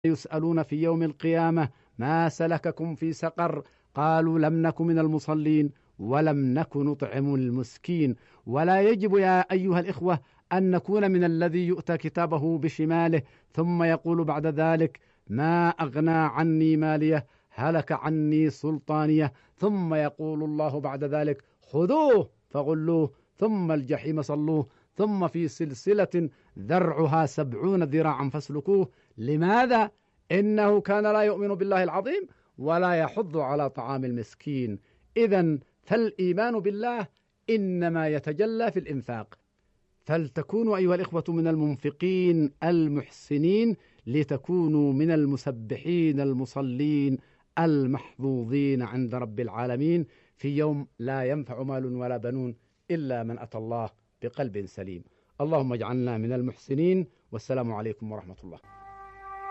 يسألون في يوم القيامة ما سلككم في سقر؟ قالوا لم نك من المصلين ولم نك نطعم المسكين. ولا يجب يا أيها الإخوة أن نكون من الذي يؤتى كتابه بشماله ثم يقول بعد ذلك ما أغنى عني ماليه هلك عني سلطانيه، ثم يقول الله بعد ذلك خذوه فغلوه ثم الجحيم صلوه ثم في سلسلة ذرعها 70 ذراعا فاسلكوه. لماذا؟ إنه كان لا يؤمن بالله العظيم ولا يحض على طعام المسكين. إذن فالإيمان بالله إنما يتجلى في الإنفاق، فلتكونوا أيها الإخوة من المنفقين المحسنين لتكونوا من المسبحين المصلين المحظوظين عند رب العالمين في يوم لا ينفع مال ولا بنون إلا من أتى الله بقلب سليم. اللهم اجعلنا من المحسنين، والسلام عليكم ورحمة الله.